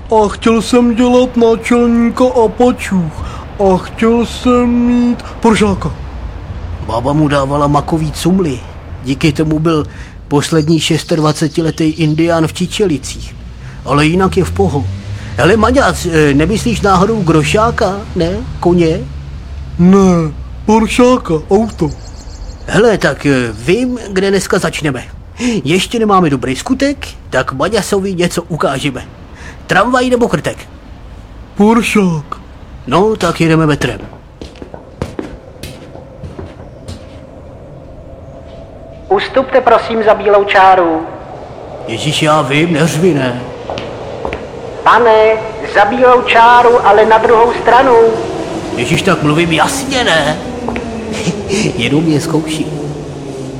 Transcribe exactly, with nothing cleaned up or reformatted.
a chtěl jsem dělat náčelníka Apačů a chtěl jsem mít Poršáka. Baba mu dávala makový cumly. Díky tomu byl poslední dvacetišestiletý indián v Čičelicích. Ale jinak je v poho. Hele, Maďac, nemyslíš náhodou Grošáka, ne? Koně? Ne, Poršáka, auto. Hele, tak vím, kde dneska začneme. Ještě nemáme dobrý skutek, tak Maďasovi něco ukážeme. Tramvaj nebo krtek? Poršák. No, tak jedeme metrem. Ustupte prosím za bílou čáru. Ježíš, já vím, neřvi, ne? Pane, za bílou čáru, ale na druhou stranu. Ježíš, tak mluvím jasně, ne? Jenom mě zkouší.